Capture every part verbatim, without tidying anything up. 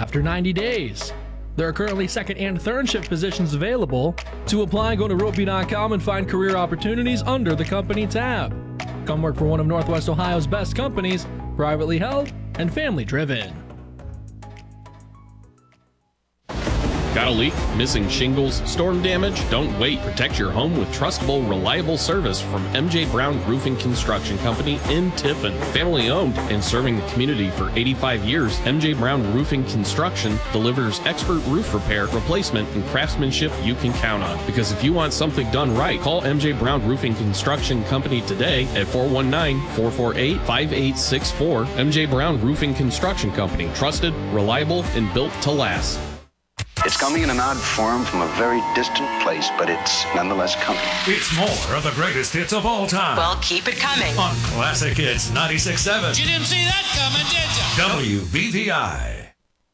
after ninety days. There are currently second and third shift positions available. To apply, go to ropey dot com and find career opportunities under the company tab. Come work for one of Northwest Ohio's best companies, privately held and family driven. Got a leak? Missing shingles? Storm damage? Don't wait. Protect your home with trustable, reliable service from M J Brown Roofing Construction Company in Tiffin. Family owned and serving the community for eighty-five years, M J Brown Roofing Construction delivers expert roof repair, replacement, and craftsmanship you can count on. Because if you want something done right, call M J Brown Roofing Construction Company today at four one nine, four four eight, five eight six four. M J Brown Roofing Construction Company. Trusted, reliable, and built to last. It's coming in an odd form from a very distant place, but it's nonetheless coming. It's more of the greatest hits of all time. Well, keep it coming. On Classic Hits ninety-six point seven. You didn't see that coming, did you? W B V I.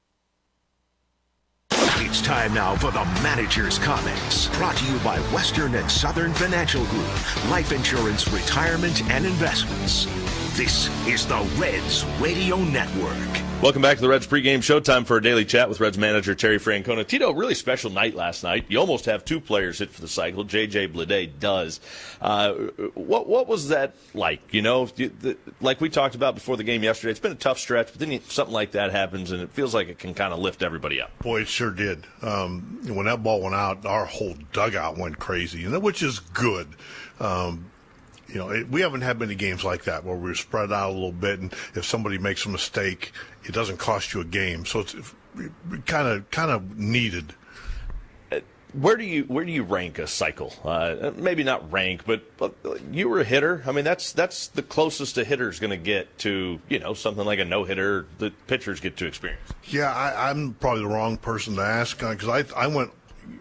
It's time now for the Manager's Comics. Brought to you by Western and Southern Financial Group. Life insurance, retirement, and investments. This is the Reds Radio Network. Welcome back to the Reds pregame showtime for a daily chat with Reds manager Terry Francona. Tito, really special night last night. You almost have two players hit for the cycle. J J Bleday does. Uh, what what was that like? You know, like we talked about before the game yesterday, it's been a tough stretch, but then something like that happens, and it feels like it can kind of lift everybody up. Boy, it sure did. Um, when that ball went out, our whole dugout went crazy, and which is good. Um, You know, it, we haven't had many games like that where we're spread out a little bit, and if somebody makes a mistake, it doesn't cost you a game. So it's kind of kind of needed. Where do you where do you rank a cycle? Uh, maybe not rank, but, but you were a hitter. I mean, that's that's the closest a hitter's going to get to, you know, something like a no hitter that pitchers get to experience. Yeah, I, I'm probably the wrong person to ask because I I went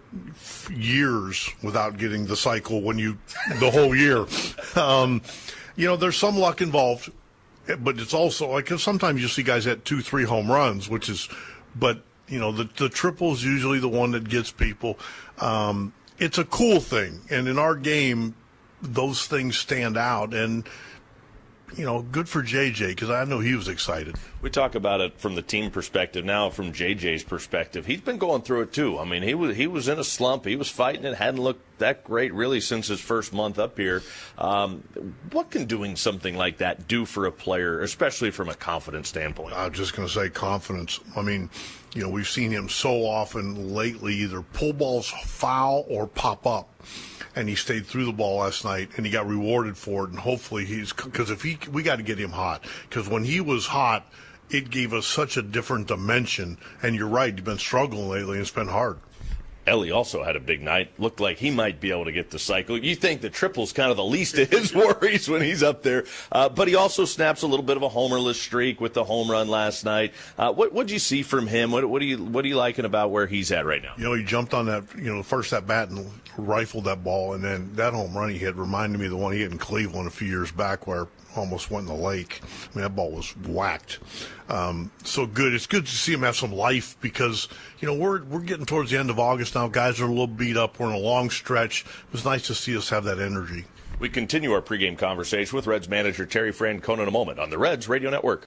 years without getting the cycle when you the whole year. Um, you know, there's some luck involved, but it's also like sometimes you see guys at two, three home runs, which is, but you know, the the triple is usually the one that gets people. Um, it's a cool thing, and in our game, those things stand out, and you know, good for J J because I know he was excited. We talk about it from the team perspective now. From J J's perspective, he's been going through it too. I mean, he was he was in a slump. He was fighting it. Hadn't looked that great really since his first month up here. Um, what can doing something like that do for a player, especially from a confidence standpoint? I'm just going to say confidence. I mean, you know, we've seen him so often lately either pull balls foul or pop up. And he stayed through the ball last night, and he got rewarded for it. And hopefully he's – because if he – we got to get him hot. Because when he was hot, it gave us such a different dimension. And you're right, you've been struggling lately, and it's been hard. Ellie also had a big night. Looked like he might be able to get the cycle. You think the triple's kind of the least of his worries when he's up there. Uh, but he also snaps a little bit of a homerless streak with the home run last night. Uh, what what did you see from him? What what do you what are you liking about where he's at right now? You know, he jumped on that, you know, first at bat and rifled that ball, and then that home run he hit reminded me of the one he hit in Cleveland a few years back where almost went in the lake. I mean, that ball was whacked. Um, so good. It's good to see him have some life because, you know, we're we're getting towards the end of August now. Guys are a little beat up. We're in a long stretch. It was nice to see us have that energy. We continue our pregame conversation with Reds manager Terry Francona in a moment on the Reds Radio Network.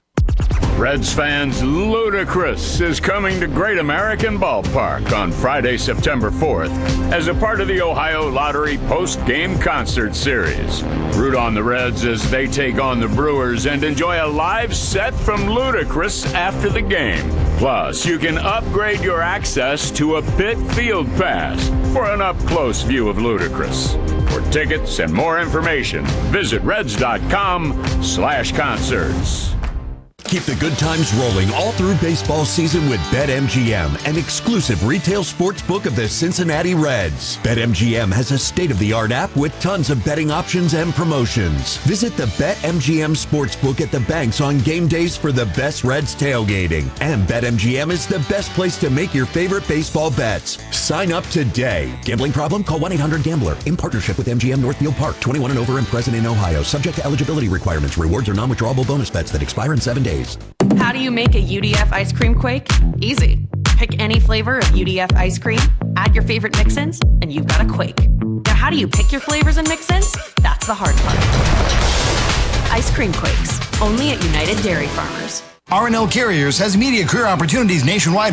Reds fans, Ludacris is coming to Great American Ballpark on Friday, September fourth as a part of the Ohio Lottery post-game concert series. Root on the Reds as they take on the Brewers and enjoy a live set from Ludacris after the game. Plus, you can upgrade your access to a Pit Field Pass for an up-close view of Ludacris. For tickets and more information, visit reds.com slash concerts. Keep the good times rolling all through baseball season with BetMGM, an exclusive retail sports book of the Cincinnati Reds. BetMGM has a state-of-the-art app with tons of betting options and promotions. Visit the BetMGM Sportsbook at the banks on game days for the best Reds tailgating. And BetMGM is the best place to make your favorite baseball bets. Sign up today. Gambling problem? Call one eight hundred gambler. In partnership with M G M Northfield Park. twenty-one and over and present in Ohio. Subject to eligibility requirements. Rewards are non-withdrawable bonus bets that expire in seven days. How do you make a U D F ice cream quake? Easy. Pick any flavor of U D F ice cream, add your favorite mix-ins, and you've got a quake. Now, how do you pick your flavors and mix-ins? That's the hard part. Ice cream quakes, only at United Dairy Farmers. R and L Carriers has immediate career opportunities nationwide